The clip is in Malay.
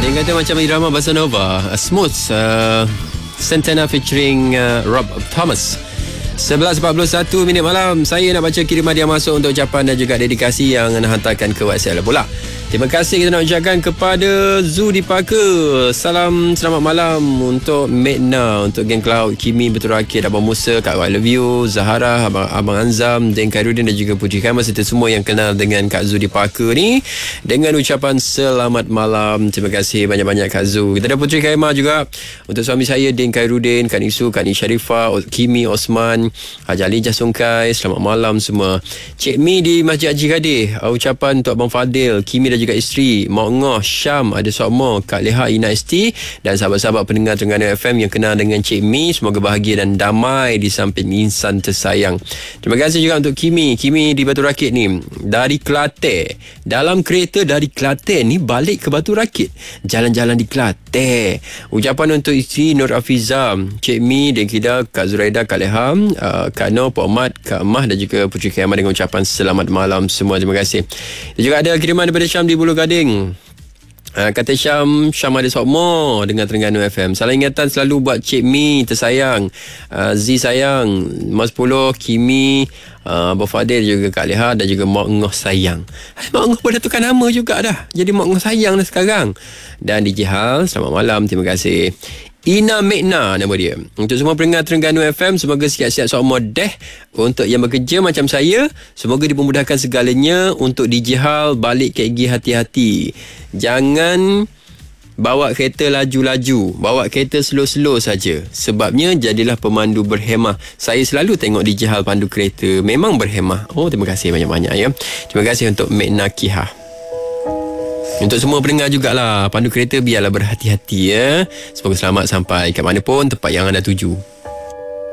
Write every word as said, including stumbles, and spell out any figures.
Yang kata macam irama Bossa Nova, uh, Smooth, uh, Santana featuring uh, Rob Thomas. sebelas empat puluh satu minit malam. Saya nak baca kiriman dia masuk untuk ucapan dan juga dedikasi yang anda hantarkan ke WhatsApp pula. Terima kasih kita nak ucapkan kepada Zudi Parker. Salam selamat malam untuk Medna, untuk geng Cloud, Kimi Betul Rakit, Abang Musa, Kak I love you, Zahara, Abang, Abang Anzam, Dan Khairudin dan juga Putri Khaimah serta semua yang kenal dengan Kak Zudi Parker ni dengan ucapan selamat malam. Terima kasih banyak-banyak Kak Zu. Kita ada Putri Khaimah juga untuk suami saya Dan Khairudin, Kak Nisu, Kak Ni Sharifah, Kimi Osman, Haji Ali Jasungkai. Selamat malam semua. Cik Mi di Masjid Haji Kadir, ucapan untuk Abang Fadil, Kimi dan juga isteri, Mak Ngoh, Syam, ada Sokmo, Kak Leha, Ina Esti dan sahabat-sahabat pendengar Terengganu F M yang kenal dengan Cik Mi. Semoga bahagia dan damai di samping insan tersayang. Terima kasih juga untuk Kimi. Kimi di Batu Rakit ni, dari Kelantan. Dalam kereta dari Kelantan ni balik ke Batu Rakit, jalan-jalan di Kelantan. Ucapan untuk isteri Nur Afiza, Cik Mi, dan kita Kak Zuraida, Kak Leha, uh, Kak Noh, Pak Ahmad, Kak Mah dan juga Putri Khaimah dengan ucapan selamat malam semua. Terima kasih. Dan juga ada kiriman daripada Syam di Bulu Gading. Uh, kata Syam, Syam ada Sokmo dengan Terengganu F M. Salam ingatan selalu buat Cik Mi tersayang, uh, Z sayang, Mas sepuluh, Kimi, uh, Abang Fadil juga Kak Leha dan juga Mak Ngoh sayang. Mak Ngoh pun dah tukar nama juga dah, jadi Mak Ngoh sayang dah sekarang. Dan D J Hal, selamat malam, terima kasih. Ina Mekna nama dia. Untuk semua pendengar Terengganu F M, semoga siap-siap Sokmo deh. Untuk yang bekerja macam saya, semoga dimudahkan segalanya. Untuk D J Hal, balik K G hati-hati. Jangan bawa kereta laju-laju, bawa kereta slow-slow saja. Sebabnya jadilah pemandu berhemah. Saya selalu tengok D J Hal pandu kereta, memang berhemah. Oh, terima kasih banyak-banyak ya. Terima kasih untuk Mekna Kihah. Untuk semua pendengar jugalah, pandu kereta biarlah berhati-hati ya. Semoga selamat sampai ke mana pun tempat yang anda tuju.